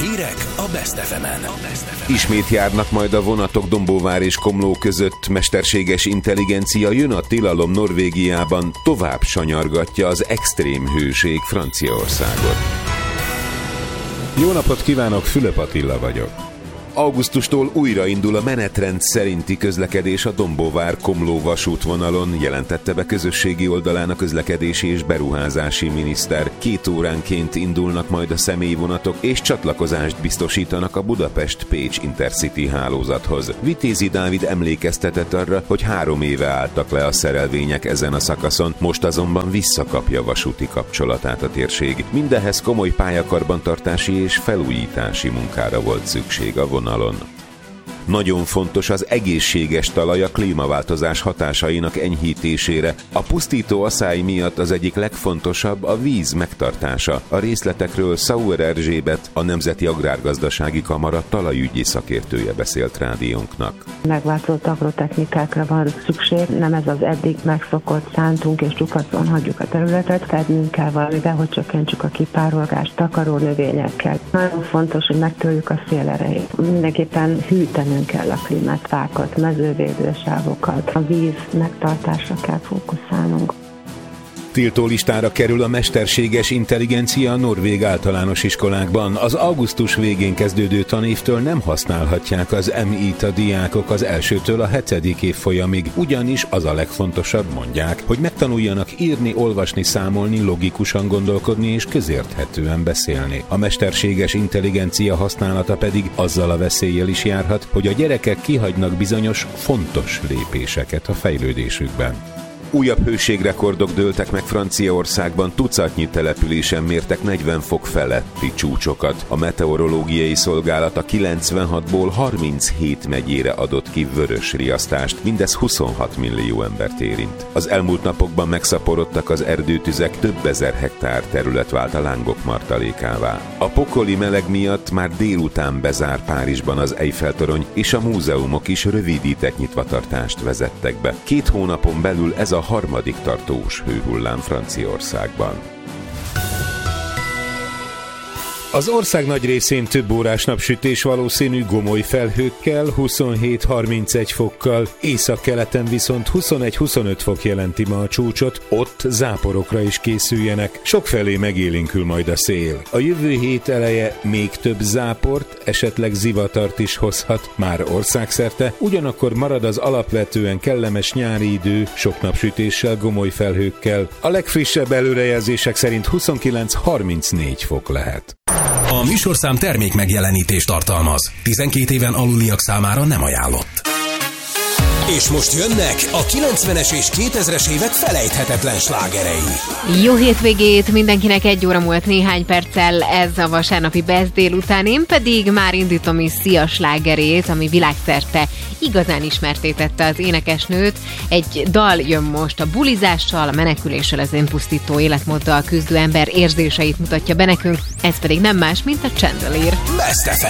Hírek a Best FM-en. Ismét járnak majd a vonatok Dombóvár és Komló között. Mesterséges intelligencia jön a tilalom Norvégiában, tovább sanyargatja az extrém hőség Franciaországot. Jó napot kívánok, Fülöp Attila vagyok. Augusztustól újraindul a menetrend szerinti közlekedés a Dombóvár-Komló vasútvonalon, jelentette be közösségi oldalán a közlekedési és beruházási miniszter. 2 óránként indulnak majd a személyvonatok, és csatlakozást biztosítanak a Budapest-Pécs Intercity hálózathoz. Vitézi Dávid emlékeztetett arra, hogy 3 éve álltak le a szerelvények ezen a szakaszon, most azonban visszakapja vasúti kapcsolatát a térség. Mindehhez komoly pályakarbantartási és felújítási munkára volt szükség a vonalon. Nagyon fontos az egészséges talaj a klímaváltozás hatásainak enyhítésére. A pusztító aszály miatt az egyik legfontosabb a víz megtartása. A részletekről Sauer Erzsébet, a Nemzeti Agrárgazdasági Kamara talajügyi szakértője beszélt rádiónknak. Megváltozott agrotechnikákra van szükség, nem ez az eddig megszokott szántunk és csupacon hagyjuk a területet, fednünk kell valamivel, hogy csökkentsük a kipárolgást takaró növényekkel. Nagyon fontos, hogy megtörjük a szélerejét. Mindenképpen hűtenünk kell a klímát, fákat, mezővédősávokat, a víz megtartásra kell fókuszálnunk. Tiltólistára kerül a mesterséges intelligencia a norvég általános iskolákban. Az augusztus végén kezdődő tanévtől nem használhatják az MI-t a diákok az 1-től a 7. évfolyamig, ugyanis az a legfontosabb, mondják, hogy megtanuljanak írni, olvasni, számolni, logikusan gondolkodni és közérthetően beszélni. A mesterséges intelligencia használata pedig azzal a veszéllyel is járhat, hogy a gyerekek kihagynak bizonyos fontos lépéseket a fejlődésükben. Újabb hőségrekordok dőltek meg Franciaországban, tucatnyi településen mértek 40 fok feletti csúcsokat. A meteorológiai szolgálat a 96-ból 37 megyére adott ki vörös riasztást, mindez 26 millió embert érint. Az elmúlt napokban megszaporodtak az erdőtüzek, több ezer hektár terület vált a lángok martalékává. A pokoli meleg miatt már délután bezár Párizsban az Eiffel-torony, és a múzeumok is rövidített nyitvatartást vezettek be. 2 hónapon belül ez a harmadik tartós hőhullám Franciaországban. Az ország nagy részén több órás napsütés valószínű, gomoly felhőkkel, 27-31 fokkal, északkeleten viszont 21-25 fok jelenti ma a csúcsot, ott záporokra is készüljenek, sokfelé megélénkül majd a szél. A jövő hét eleje még több záport, esetleg zivatart is hozhat, már országszerte, ugyanakkor marad az alapvetően kellemes nyári idő, sok napsütéssel, gomoly felhőkkel. A legfrissebb előrejelzések szerint 29-34 fok lehet. A műsorszám termék megjelenítést tartalmaz. 12 éven aluliak számára nem ajánlott. És most jönnek a 90-es és 2000-es évek felejthetetlen slágerei. Jó hétvégét mindenkinek, 1 óra múlt néhány perccel ez a vasárnapi Best délután. Én pedig már indítom is Szia slágerét, ami világszerte igazán ismertté tette az énekesnőt. Egy dal jön most a bulizással, a meneküléssel, az önpusztító életmóddal küzdő ember érzéseit mutatja be nekünk, ez pedig nem más, mint a Chandelier. Best FM.